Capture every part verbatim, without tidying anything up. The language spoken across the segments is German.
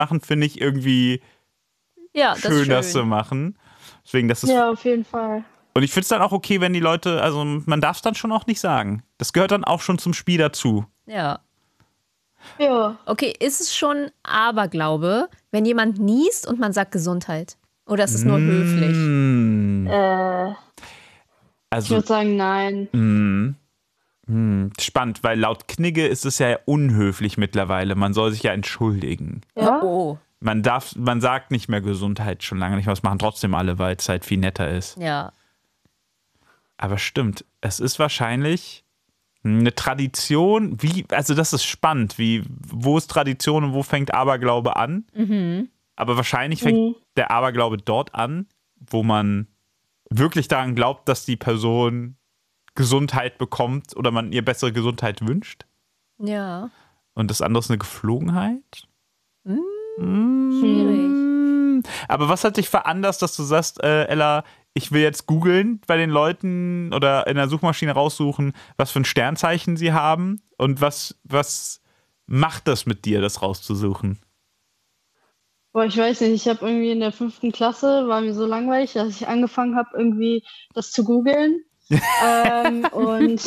machen, finde ich irgendwie Ja, das schön, ist das zu schön. machen. Deswegen, das ist. Ja, auf jeden Fall. Und ich finde es dann auch okay, wenn die Leute, also man darf es dann schon auch nicht sagen. Das gehört dann auch schon zum Spiel dazu. Ja. Ja. Okay, ist es schon Aberglaube, wenn jemand niest und man sagt Gesundheit? Oder ist es nur höflich? Mm, Äh, ich also, würde sagen, nein. mm, mm, spannend, weil laut Knigge ist es ja unhöflich mittlerweile. Man soll sich ja entschuldigen. Ja? Oh, Man darf, man sagt nicht mehr Gesundheit schon lange nicht mehr. Das machen trotzdem alle, weil es halt viel netter ist. ja. Aber stimmt, es ist wahrscheinlich eine Tradition, wie, also das ist spannend, wie, wo ist Tradition und wo fängt Aberglaube an? Mhm. Aber wahrscheinlich fängt Mhm. der Aberglaube dort an, wo man wirklich daran glaubt, dass die Person Gesundheit bekommt oder man ihr bessere Gesundheit wünscht. Ja. Und das andere ist eine Geflogenheit. Schwierig. Aber was hat dich veranlasst, dass du sagst, äh, Ella, ich will jetzt googeln bei den Leuten oder in der Suchmaschine raussuchen, was für ein Sternzeichen sie haben und was, was macht das mit dir, das rauszusuchen? Boah, ich weiß nicht, ich habe irgendwie in der fünften Klasse, war mir so langweilig, dass ich angefangen habe, irgendwie das zu googeln. ähm, und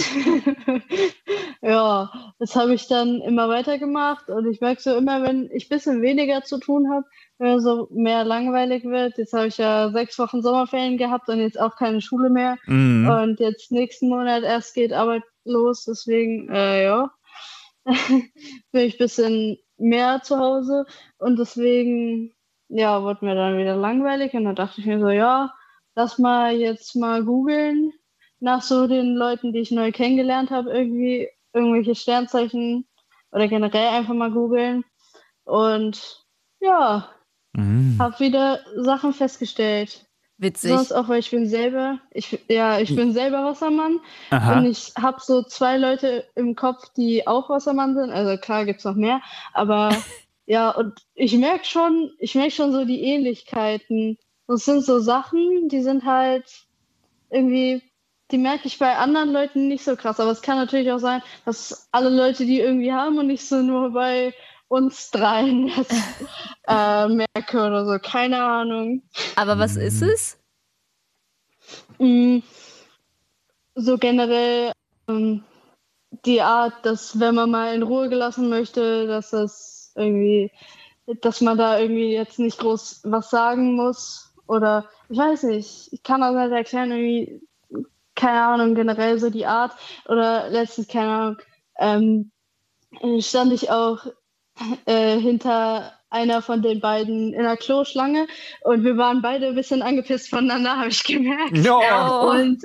ja, das habe ich dann immer weitergemacht und ich merke so immer, wenn ich ein bisschen weniger zu tun habe, wenn mir so mehr langweilig wird. Jetzt habe ich ja sechs Wochen Sommerferien gehabt und jetzt auch keine Schule mehr. Mhm. Und jetzt nächsten Monat erst geht Arbeit los, deswegen, äh, ja, bin ich ein bisschen mehr zu Hause und deswegen, ja, wurde mir dann wieder langweilig und dann dachte ich mir so, ja, lass mal jetzt mal googeln nach so den Leuten, die ich neu kennengelernt habe, irgendwie irgendwelche Sternzeichen oder generell einfach mal googeln und ja, Mhm. habe wieder Sachen festgestellt. Witzig. Sonst auch, weil ich bin selber, ich, ja, ich bin selber Wassermann Aha. und ich habe so zwei Leute im Kopf, die auch Wassermann sind. Also klar gibt's noch mehr, aber ja, und ich merke schon, ich merke schon so die Ähnlichkeiten. Und es sind so Sachen, die sind halt irgendwie, die merke ich bei anderen Leuten nicht so krass. Aber es kann natürlich auch sein, dass alle Leute die irgendwie haben und nicht so nur bei uns dreien das äh, merke oder so. Keine Ahnung. Aber was ist Mhm. es? Mm, So generell ähm, die Art, dass wenn man mal in Ruhe gelassen möchte, dass das irgendwie, dass man da irgendwie jetzt nicht groß was sagen muss. Oder ich weiß nicht, ich kann das halt erklären, irgendwie, keine Ahnung, generell so die Art. Oder letztens, keine Ahnung, ähm, stand ich auch äh, hinter einer von den beiden in der Kloschlange und wir waren beide ein bisschen angepisst voneinander, habe ich gemerkt. Ja. Oh. Und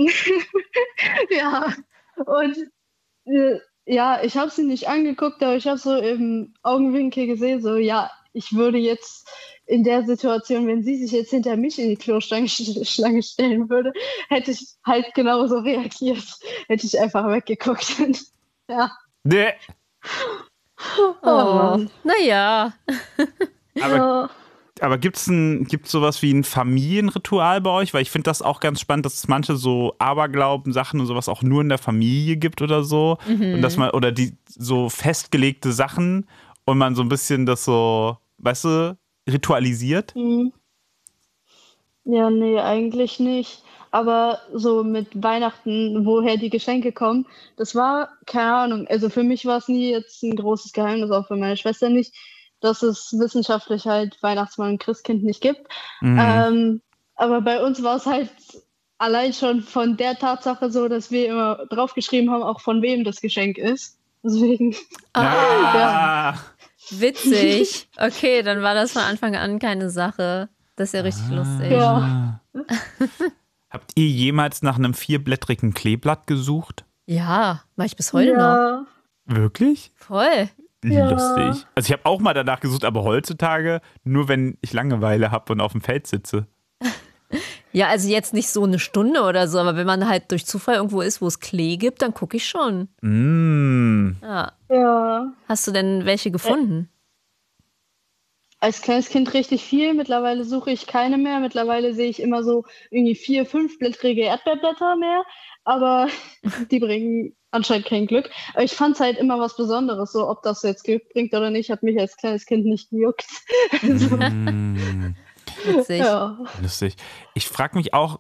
ja, und äh, ja, ich habe sie nicht angeguckt, aber ich habe so im Augenwinkel gesehen, so ja, ich würde jetzt in der Situation, wenn sie sich jetzt hinter mich in die Kloschlange Schlange stellen würde, hätte ich halt genauso reagiert. Hätte ich einfach weggeguckt. Ja. Nee. Oh Oh. Mann. Naja. Aber, Ja. aber gibt es gibt's sowas wie ein Familienritual bei euch? Weil ich finde das auch ganz spannend, dass es manche so Aberglauben, Sachen und sowas auch nur in der Familie gibt oder so. Mhm. Und dass man, oder die so festgelegte Sachen und man so ein bisschen das so, weißt du, ritualisiert. Hm. Ja, nee, eigentlich nicht. Aber so mit Weihnachten, woher die Geschenke kommen, das war, keine Ahnung, also für mich war es nie jetzt ein großes Geheimnis, auch für meine Schwester nicht, dass es wissenschaftlich halt Weihnachtsmann und Christkind nicht gibt. Mhm. Ähm, aber bei uns war es halt allein schon von der Tatsache so, dass wir immer draufgeschrieben haben, auch von wem das Geschenk ist. Deswegen, Ah, Ah. witzig. Okay, dann war das von Anfang an keine Sache. Das ist ja richtig lustig. ja. Habt ihr jemals nach einem vierblättrigen Kleeblatt gesucht? Ja, mache ich bis heute noch. Ja, Wirklich? Voll. Ja. Lustig. Also ich habe auch mal danach gesucht, aber heutzutage nur, wenn ich Langeweile habe und auf dem Feld sitze. Ja, also jetzt nicht so eine Stunde oder so, aber wenn man halt durch Zufall irgendwo ist, wo es Klee gibt, dann gucke ich schon. Mm. Ja. ja. Hast du denn welche gefunden? Als kleines Kind richtig viel. Mittlerweile suche ich keine mehr. Mittlerweile sehe ich immer so irgendwie vier, fünfblättrige Erdbeerblätter mehr. Aber die bringen anscheinend kein Glück. Aber ich fand es halt immer was Besonderes, so ob das jetzt Glück bringt oder nicht, hat mich als kleines Kind nicht gejuckt. Also, Mm, Witzig. ja. lustig. Ich frage mich auch,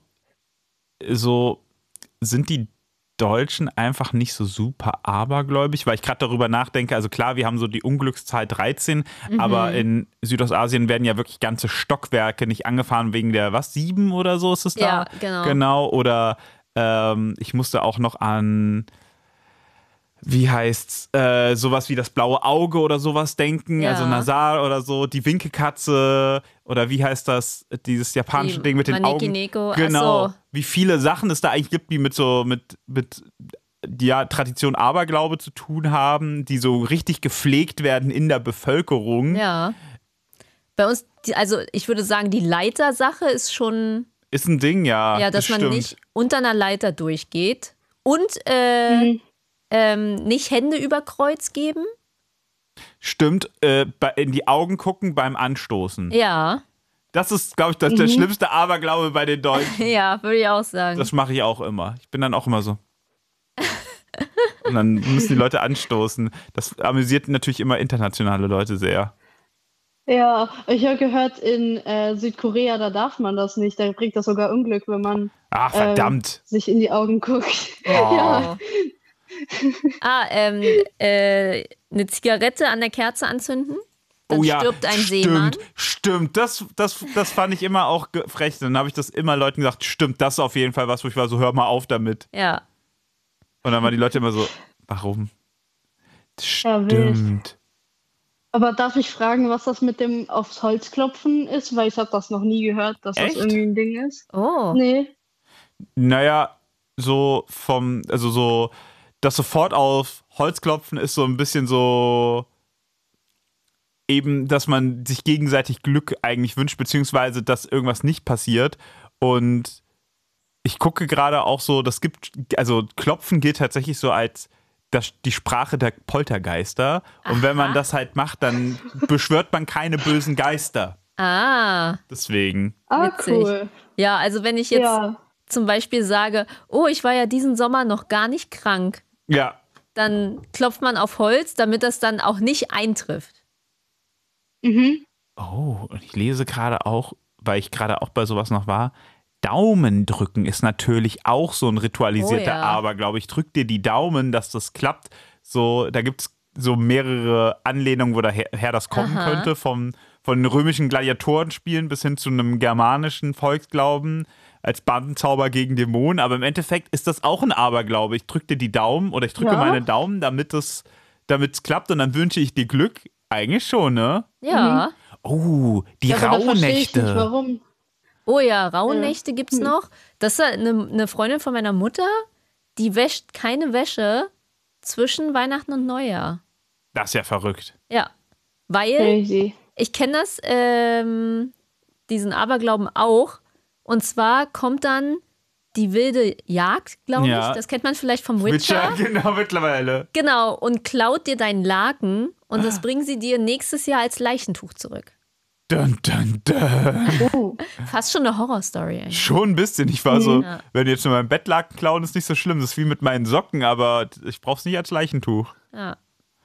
so sind die Deutschen einfach nicht so super abergläubig, weil ich gerade darüber nachdenke, also klar, wir haben so die Unglückszahl dreizehn, Mhm. aber in Südostasien werden ja wirklich ganze Stockwerke nicht angefahren wegen der, was, sieben oder so ist es da? Ja, genau. Genau, oder ähm, ich musste auch noch an, wie heißt's, äh, sowas wie das blaue Auge oder sowas denken, Ja. also Nasar oder so, die Winkelkatze oder wie heißt das, dieses japanische Die Ding mit den Maneki Augen. Neko, ach Genau, so. wie viele Sachen es da eigentlich gibt, die mit so, mit, mit ja, Tradition Aberglaube zu tun haben, die so richtig gepflegt werden in der Bevölkerung. Ja. Bei uns, die, also ich würde sagen, die Leitersache ist schon, Ist ein Ding, ja. ja, dass das man stimmt. nicht unter einer Leiter durchgeht und äh, Mhm. ähm, nicht Hände über Kreuz geben. Stimmt, äh, bei- in die Augen gucken beim Anstoßen. Ja, Das ist, glaube ich, das, der schlimmste Aberglaube bei den Deutschen. ja, würde ich auch sagen. Das mache ich auch immer. Ich bin dann auch immer so. Und dann müssen die Leute anstoßen. Das amüsiert natürlich immer internationale Leute sehr. Ja, ich habe gehört, in äh, Südkorea, da darf man das nicht. Da bringt das sogar Unglück, wenn man Ah, verdammt. sich in die Augen guckt. Oh. Ja. Ah, ähm, äh, eine Zigarette an der Kerze anzünden. Dann Oh ja, stirbt ein stimmt, Seemann. stimmt. Das, das, das fand ich immer auch ge- frech. Dann habe ich das immer Leuten gesagt, stimmt, das ist auf jeden Fall was, wo ich war so, hör mal auf damit. Ja. Und dann waren die Leute immer so, warum? Ja, wild. Stimmt. Aber darf ich fragen, was das mit dem aufs Holz klopfen ist? Weil ich habe das noch nie gehört, dass Echt? das irgendwie ein Ding ist. Oh. Nee. Naja, so vom, also so, das sofort auf Holz klopfen ist so ein bisschen so eben, dass man sich gegenseitig Glück eigentlich wünscht, beziehungsweise dass irgendwas nicht passiert. Und ich gucke gerade auch so, das gibt, also Klopfen gilt tatsächlich so als das, die Sprache der Poltergeister. Und wenn man Aha. das halt macht, dann beschwört man keine bösen Geister. Ah. Deswegen. Ah, Witzig. cool. Ja, also wenn ich jetzt Ja. zum Beispiel sage, oh, ich war ja diesen Sommer noch gar nicht krank, Ja. dann klopft man auf Holz, damit das dann auch nicht eintrifft. Mhm. Oh, und ich lese gerade auch, weil ich gerade auch bei sowas noch war, Daumen drücken ist natürlich auch so ein ritualisierter Oh ja. Aberglaube. Ich drück dir die Daumen, dass das klappt. So, da gibt es so mehrere Anlehnungen, wo daher her das kommen Aha. könnte, vom, von den römischen Gladiatorenspielen bis hin zu einem germanischen Volksglauben als Bandenzauber gegen Dämonen. Aber im Endeffekt ist das auch ein Aberglaube. Ich drücke dir die Daumen oder ich drücke Ja. meine Daumen, damit es damit es klappt und dann wünsche ich dir Glück. Eigentlich schon, ne? Ja. Oh, die Ja, aber da verstehe ich nicht, Rauhnächte. warum. Oh ja, Rauhnächte Ja. gibt's noch. Das ist eine, eine Freundin von meiner Mutter, die wäscht keine Wäsche zwischen Weihnachten und Neujahr. Das ist ja verrückt. Ja. Weil, Crazy. ich kenne das, ähm, diesen Aberglauben auch. Und zwar kommt dann die wilde Jagd, glaube Ja. ich. Das kennt man vielleicht vom Witcher. Witcher, genau, mittlerweile. Genau, und klaut dir deinen Laken und das bringen sie dir nächstes Jahr als Leichentuch zurück. Dun, dun, dun. Oh. Fast schon eine Horrorstory eigentlich. Schon ein bisschen. Ich war so, Ja. wenn jetzt nur mein Bettlaken klauen, ist nicht so schlimm. Das ist wie mit meinen Socken, aber ich brauch's nicht als Leichentuch. Ja.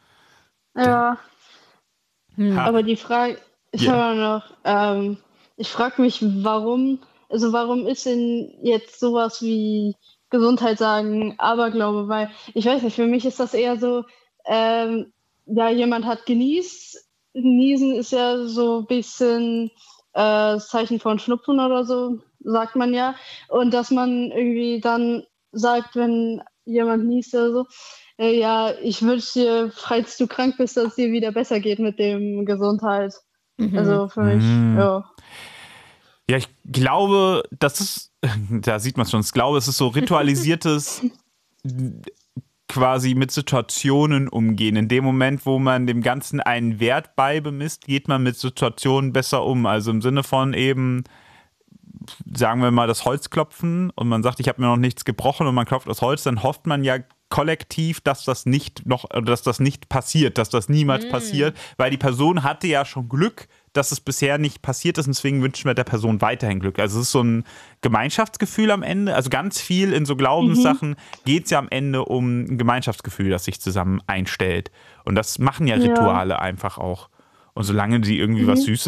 Ja, Ha. aber die Frage, ich Ja. habe noch, ähm, ich frage mich, warum, also warum ist denn jetzt sowas wie Gesundheit sagen Aberglaube? Weil ich weiß nicht, für mich ist das eher so, ähm, ja, jemand hat genießt. Niesen ist ja so ein bisschen äh, das Zeichen von Schnupfen oder so, sagt man ja. Und dass man irgendwie dann sagt, wenn jemand niest oder so, äh, ja, ich wünsche dir, falls du krank bist, dass es dir wieder besser geht mit dem Gesundheit. Mhm. Also für mich, Mhm. ja. Ja, ich glaube, das ist, da sieht man es schon, ich glaube, es ist so ritualisiertes quasi mit Situationen umgehen. In dem Moment, wo man dem Ganzen einen Wert beibemisst, geht man mit Situationen besser um. Also im Sinne von eben, sagen wir mal, das Holzklopfen und man sagt, ich habe mir noch nichts gebrochen und man klopft das Holz, dann hofft man ja kollektiv, dass das nicht noch, dass das nicht passiert, dass das niemals passiert, weil die Person hatte ja schon Glück, dass es bisher nicht passiert ist und deswegen wünschen wir der Person weiterhin Glück. Also es ist so ein Gemeinschaftsgefühl am Ende. Also ganz viel in so Glaubenssachen mhm. geht es ja am Ende um ein Gemeinschaftsgefühl, das sich zusammen einstellt. Und das machen ja Rituale ja. einfach auch. Und solange die irgendwie mhm. was Süßes